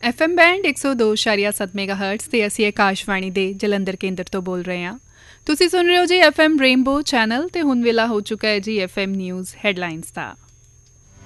FM band 102.7 ਮੈਗਾਹਰਟਜ਼ ਤੇ ਅਸੀਂ ਆਕਾਸ਼ਵਾਣੀ ਦੇ ਜਲੰਧਰ ਕੇਂਦਰ ਤੋਂ ਬੋਲ ਰਹੇ ਹਾਂ। ਤੁਸੀਂ ਸੁਣ ਰਹੇ ਹੋ ਜੀ FM ਰੇਨਬੋ ਚੈਨਲ ਤੇ ਹੁਣ ਵੇਲਾ ਹੋ ਚੁੱਕਾ ਹੈ ਜੀ FM ਨਿਊਜ਼ ਹੈਡਲਾਈਨਸ ਦਾ।